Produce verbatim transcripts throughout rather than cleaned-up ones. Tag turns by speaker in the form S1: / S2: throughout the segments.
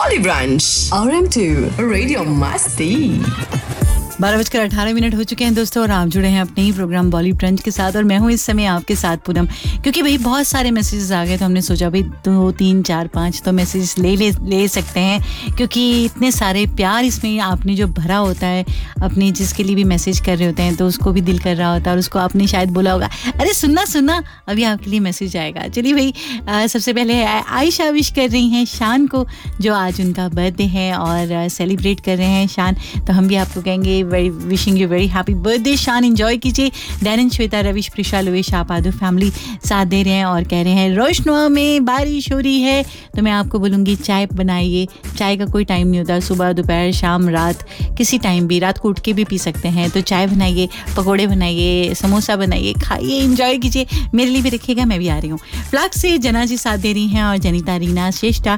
S1: Bolly Brunch R M to Radio Masti।
S2: बारह बजकर अठारह मिनट हो चुके हैं दोस्तों, और आप जुड़े हैं अपने ही प्रोग्राम बॉली ब्रंच के साथ, और मैं हूं इस समय आपके साथ पूनम। क्योंकि भाई बहुत सारे मैसेजेस आ गए तो हमने सोचा भाई दो तीन चार पाँच तो मैसेजेस ले ले ले सकते हैं, क्योंकि इतने सारे प्यार इसमें आपने जो भरा होता है अपने जिसके लिए भी मैसेज कर रहे होते हैं, तो उसको भी दिल कर रहा होता है, और उसको आपने शायद बोला होगा अरे सुनना सुनना अभी आपके लिए मैसेज आएगा। चलिए भाई, आ, सबसे पहले आयशा विश कर रही हैं शान को, जो आज उनका बर्थडे है और सेलिब्रेट कर रहे हैं शान, तो हम भी आपको कहेंगे very wishing you very happy birthday शान, एंजॉय कीजिए। डैरन, श्वेता, रविश, प्रिशा, लोवेश, आप आदू फैमिली साथ दे रहे हैं और कह रहे हैं रोशनुआ में बारिश हो रही है, तो मैं आपको बोलूँगी चाय बनाइए। चाय का कोई टाइम नहीं होता, सुबह दोपहर शाम रात किसी टाइम भी, रात को उठ के भी पी सकते हैं। तो चाय बनाइए, पकौड़े बनाइए, समोसा बनाइए, खाइए, एंजॉय कीजिए। मेरे लिए भी रखिएगा, मैं भी आ रही हूँ। फ्लैग से जना जी साथ दे रही हैं, और जनिता, रीना, श्रेष्ठा,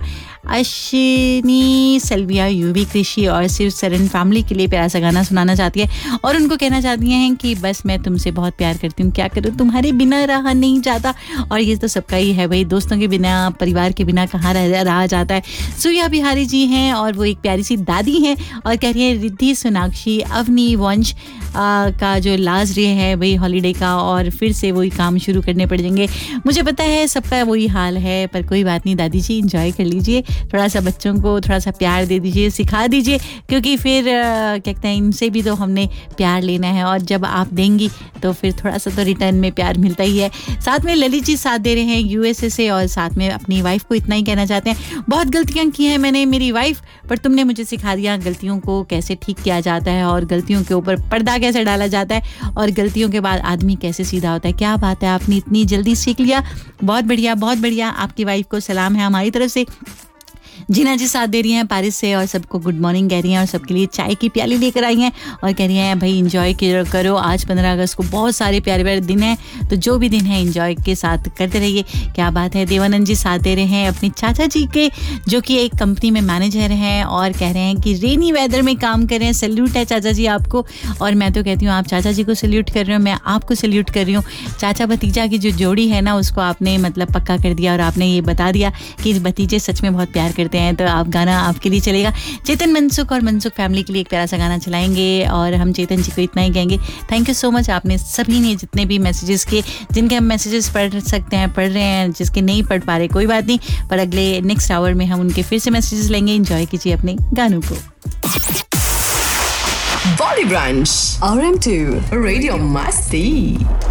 S2: अश्विनी, सल्विया, यूवी, कृषि और शिव सरन फैमिली के लिए प्यारा सा गाना सुनाना चाहती है, और उनको कहना चाहती हैं कि बस मैं तुमसे बहुत प्यार करती हूँ, क्या करूँ तुम्हारे बिना रहा नहीं जाता। और ये तो सबका ही है भाई, दोस्तों के बिना, परिवार के बिना कहाँ रह, रहा जाता है। सुया बिहारी जी हैं, और वो एक प्यारी सी दादी हैं, और कह रही है रिद्धि, सोनाक्षी, अवनी, वंश आ, का जो लास्ट डे है भाई हॉलीडे का, और फिर से वही काम शुरू करने पड़ जाएंगे। मुझे पता है सबका वही हाल है, पर कोई बात नहीं दादी जी, इंजॉय कर लीजिए, थोड़ा सा बच्चों को थोड़ा सा प्यार दे दीजिए, सिखा दीजिए, क्योंकि फिर क्या कहते हैं इनसे भी तो हमने प्यार लेना है, और जब आप देंगी तो फिर थोड़ा सा तो रिटर्न में प्यार मिलता ही है। साथ में ललित जी साथ दे रहे हैं यूएसए से, और साथ में अपनी वाइफ को इतना ही कहना चाहते हैं, बहुत गलतियां की हैं मैंने मेरी वाइफ, पर तुमने मुझे सिखा दिया गलतियों को कैसे ठीक किया जाता है, और गलतियों के ऊपर पर्दा कैसे डाला जाता है, और गलतियों के बाद आदमी कैसे सीधा होता है। क्या बात है, आपने इतनी जल्दी सीख लिया, बहुत बढ़िया बहुत बढ़िया। आपकी वाइफ को सलाम है हमारी तरफ से। जीना जी साथ दे रही हैं पेरिस से, और सबको गुड मॉर्निंग कह रही हैं, और सबके लिए चाय की प्याली लेकर आई हैं, और कह रही हैं भाई एंजॉय करो, आज पंद्रह अगस्त को बहुत सारे प्यारे प्यारे दिन हैं, तो जो भी दिन है एंजॉय के साथ करते रहिए। क्या बात है। देवानंद जी साथ दे रहे हैं अपने चाचा जी के, जो कि एक कंपनी में मैनेजर हैं, और कह रहे हैं कि रेनी वेदर में काम कर रहे हैं। सैल्यूट है चाचा जी आपको, और मैं तो कहती हूँ आप चाचा जी को सैल्यूट कर रहे हो, मैं आपको सैल्यूट कर रही हूँ। चाचा भतीजा की जो जोड़ी है ना, उसको आपने मतलब पक्का कर दिया, और आपने ये बता दिया कि भतीजे सच में बहुत प्यार करते हैं, तो आप गाना आपके लिए चलेगा। चेतन मनसुख और मनसुख फैमिली के लिए एक प्यारा सा गाना चलाएंगे, और हम चेतन जी को इतना ही कहेंगे थैंक यू सो मच। आपने सभी ने जितने भी मैसेजेस किए, जिनके हम मैसेजेस पढ़ सकते हैं पढ़ रहे हैं, जिसके नहीं पढ़ पा रहे कोई बात नहीं, पर अगले नेक्स्ट आवर में हम उनके फिर से मैसेजेस लेंगे। एंजॉय कीजिए अपने गानों को।
S1: Bolly Brunch R M to Radio Masti।